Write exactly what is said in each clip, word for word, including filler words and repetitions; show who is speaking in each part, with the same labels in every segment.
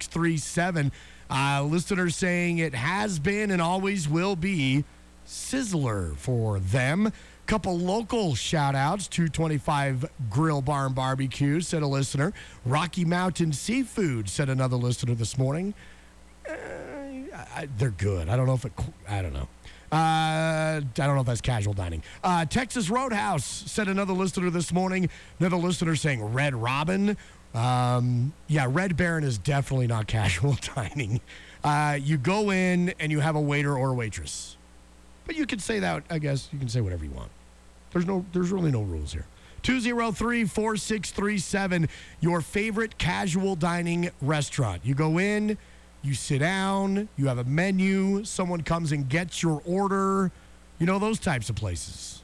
Speaker 1: three seven. Uh, listeners saying it has been and always will be Sizzler for them. Couple local shout-outs. two twenty-five Grill Barn Barbecue, said a listener. Rocky Mountain Seafood, said another listener this morning. Uh, I, they're good. I don't know if it... I don't know. Uh, I don't know if that's casual dining. Uh, Texas Roadhouse, said another listener this morning. Another listener saying Red Robin. Um, yeah, Red Baron is definitely not casual dining. Uh, you go in and you have a waiter or a waitress. But you can say that, I guess. You can say whatever you want. There's no, there's really no rules here. two oh three, four six three seven, your favorite casual dining restaurant. You go in, you sit down, you have a menu, someone comes and gets your order. You know, those types of places.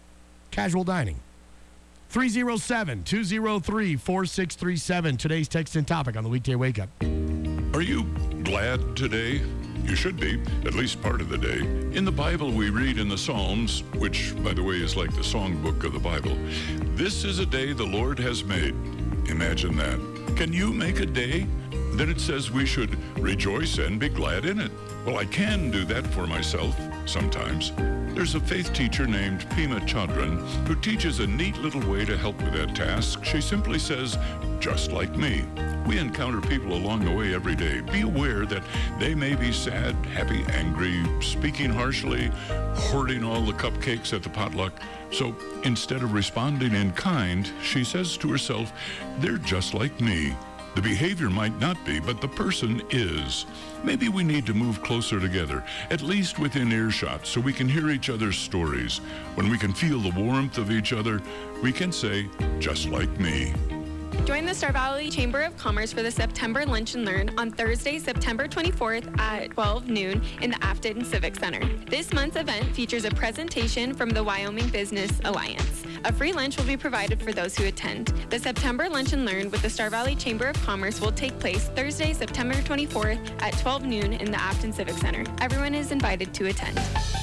Speaker 1: Casual dining. three oh seven, two oh three, four six three seven, today's text and topic on the Weekday Wake Up.
Speaker 2: Are you glad today? You should be, at least part of the day. In the Bible, we read in the Psalms, which, by the way, is like the songbook of the Bible, "This is a day the Lord has made." Imagine that. Can you make a day? Then it says we should rejoice and be glad in it. Well, I can do that for myself sometimes. There's a faith teacher named Pema Chodron who teaches a neat little way to help with that task. She simply says, just like me. We encounter people along the way every day. Be aware that they may be sad, happy, angry, speaking harshly, hoarding all the cupcakes at the potluck. So instead of responding in kind, she says to herself, they're just like me. The behavior might not be, but the person is. Maybe we need to move closer together, at least within earshot, so we can hear each other's stories. When we can feel the warmth of each other, we can say, just like me.
Speaker 3: Join the Star Valley Chamber of Commerce for the September Lunch and Learn on Thursday, September twenty-fourth at twelve noon in the Afton Civic Center. This month's event features a presentation from the Wyoming Business Alliance. A free lunch will be provided for those who attend. The September Lunch and Learn with the Star Valley Chamber of Commerce will take place Thursday, September twenty-fourth at twelve noon in the Afton Civic Center. Everyone is invited to attend.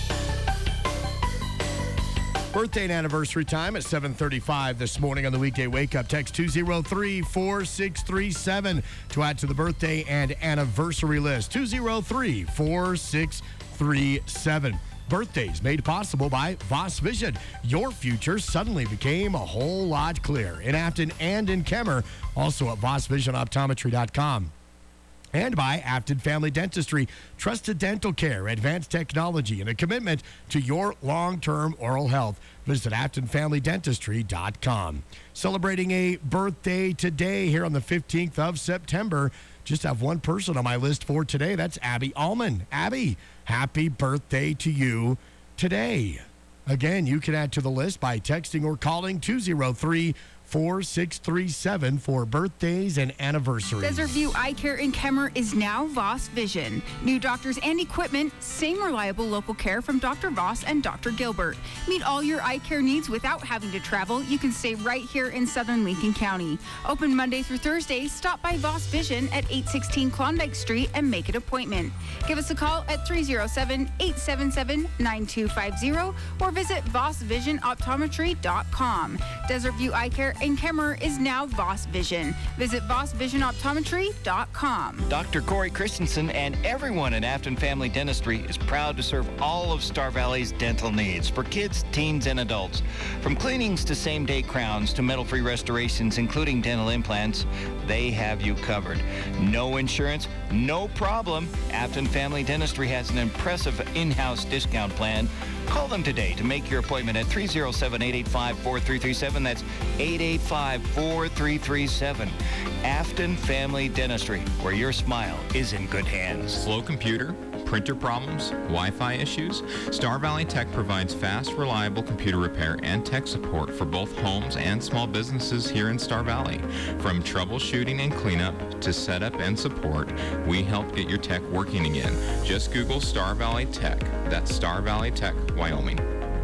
Speaker 1: Birthday and anniversary time at seven thirty-five this morning on the Weekday Wake Up. Text two oh three, four six three seven to add to the birthday and anniversary list. two oh three, four six three seven. Birthdays made possible by Voss Vision. Your future suddenly became a whole lot clearer. In Afton and in Kemmer, also at voss vision optometry dot com. And by Afton Family Dentistry, trusted dental care, advanced technology, and a commitment to your long-term oral health. Visit afton family dentistry dot com. Celebrating a birthday today here on the fifteenth of September. Just have one person on my list for today. That's Abby Allman. Abby, happy birthday to you today. Again, you can add to the list by texting or calling two oh three, four six three seven for birthdays and anniversaries.
Speaker 4: Desert View Eye Care in Kemmer is now Voss Vision. New doctors and equipment, same reliable local care from Doctor Voss and Doctor Gilbert. Meet all your eye care needs without having to travel. You can stay right here in southern Lincoln County. Open Monday through Thursday. Stop by Voss Vision at eight sixteen Klondike Street and make an appointment. Give us a call at three oh seven, eight seven seven, nine two five oh or visit voss vision optometry dot com. Desert View Eye Care in Kemmer is now Voss Vision. Visit voss vision optometry dot com.
Speaker 5: Doctor Corey Christensen and everyone at Afton Family Dentistry is proud to serve all of Star Valley's dental needs for kids, teens, and adults. From cleanings to same-day crowns to metal-free restorations, including dental implants, they have you covered. No insurance, no problem. Afton Family Dentistry has an impressive in-house discount plan. Call them today to make your appointment at three oh seven, eight eight five, four three three seven. That's eight eight five, four three three seven. Afton Family Dentistry, where your smile is in good hands.
Speaker 6: Slow computer, printer problems, Wi-Fi issues? Star Valley Tech provides fast, reliable computer repair and tech support for both homes and small businesses here in Star Valley. From troubleshooting and cleanup to setup and support, we help get your tech working again. Just Google Star Valley Tech. That's Star Valley Tech, Wyoming.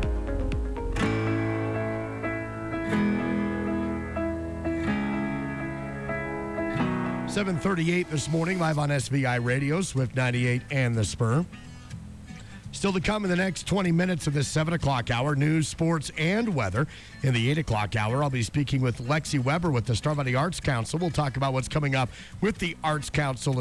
Speaker 1: seven thirty-eight this morning, live on S V I Radio, Swift ninety-eight and The Spur. Still to come in the next twenty minutes of this seven o'clock hour, news, sports, and weather. In the eight o'clock hour, I'll be speaking with Lexi Weber with the Star Valley Arts Council. We'll talk about what's coming up with the Arts Council